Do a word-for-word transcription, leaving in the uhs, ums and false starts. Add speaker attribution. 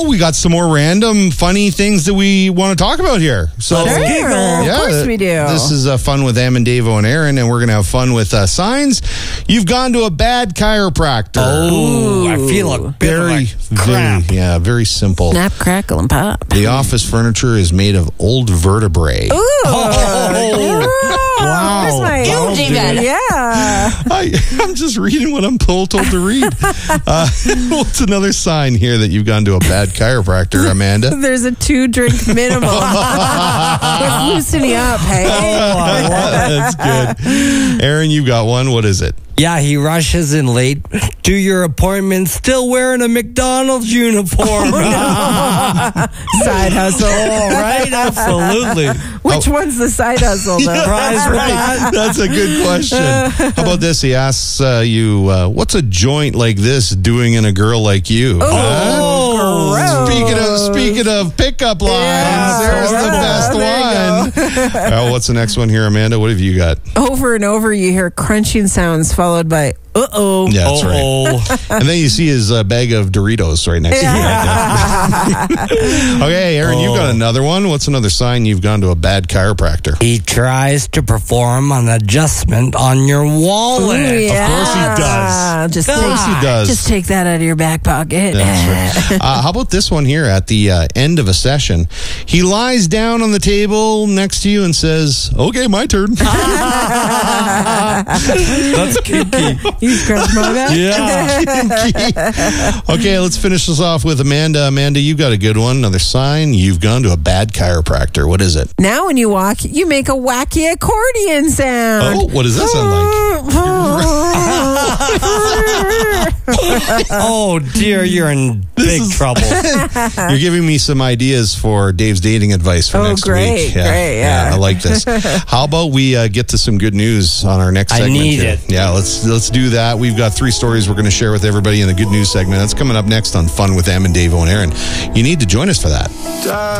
Speaker 1: we got some more random, funny things that we want to talk about here. So,
Speaker 2: Sure,
Speaker 1: yeah,
Speaker 2: of course we do.
Speaker 1: This is uh, fun with Em and Davo and Aaron, and we're going to have fun with uh, signs. You've gone to a bad chiropractor.
Speaker 3: Oh, I feel a bit
Speaker 1: very,
Speaker 3: of a cramp.
Speaker 1: very, yeah, very simple.
Speaker 2: Snap, crackle, and pop.
Speaker 1: The office furniture is made of old vertebrae.
Speaker 2: Ooh.
Speaker 3: Oh. Wow.
Speaker 2: Where's my-
Speaker 3: Wow, dude.
Speaker 2: Yeah.
Speaker 1: I, I'm just reading what I'm told, told to read. Uh, what's another sign here that you've gone to a bad chiropractor, Amanda?
Speaker 2: There's a two-drink minimum. Let's loosen you up, hey?
Speaker 1: That's good. Aaron, you got one. What is it?
Speaker 3: Yeah, he rushes in late to your appointment still wearing a McDonald's uniform.
Speaker 2: Side hustle.
Speaker 3: Oh, right? Absolutely.
Speaker 2: Which one's the side hustle, though?
Speaker 3: Prize right.
Speaker 1: That's a good question. How about this? He asks uh, you, uh, what's a joint like this doing in a girl like you?
Speaker 2: Oh, gross.
Speaker 1: Speaking of speaking of pickup lines,
Speaker 2: Yeah,
Speaker 1: there's the
Speaker 2: yeah,
Speaker 1: best
Speaker 2: there
Speaker 1: one. Uh, what's the next one here, Amanda? What have you got?
Speaker 2: Over and over, you hear crunching sounds followed by, uh-oh.
Speaker 1: Yeah, that's
Speaker 3: Uh-oh.
Speaker 1: right. And then you see his uh, bag of Doritos right next to you. Right there. Okay, Aaron, you've got another one. What's another sign you've gone to a bad chiropractor?
Speaker 3: He tries to perform an adjustment on your wallet.
Speaker 2: Ooh, yeah.
Speaker 1: Of course he does.
Speaker 2: Just
Speaker 1: Of course he
Speaker 2: take,
Speaker 1: does.
Speaker 2: Just take that out of your back pocket.
Speaker 1: That's right. Uh, how about this one here at the uh, end of a session? He lies down on the table next to you and says, okay, my turn.
Speaker 3: That's kinky.
Speaker 2: You scratch my back?
Speaker 3: Yeah.
Speaker 1: Okay, let's finish this off with Amanda. Amanda, you got a good one. Another sign. You've gone to a bad chiropractor. What is it?
Speaker 2: Now when you walk, you make a wacky accordion sound.
Speaker 1: Oh, what does that sound like?
Speaker 3: Oh, dear, you're in big
Speaker 1: is-
Speaker 3: trouble.
Speaker 1: You're giving me some ideas for Dave's dating advice for
Speaker 2: Oh,
Speaker 1: next
Speaker 2: great,
Speaker 1: week.
Speaker 2: great, yeah.
Speaker 1: I like this. How about we uh, get to some good news on our next
Speaker 3: I
Speaker 1: segment?
Speaker 3: need
Speaker 1: here?
Speaker 3: it.
Speaker 1: Yeah, let's let's do that. We've got three stories we're going to share with everybody in the good news segment. That's coming up next on Fun with Em and Davo and Aaron. You need to join us for that.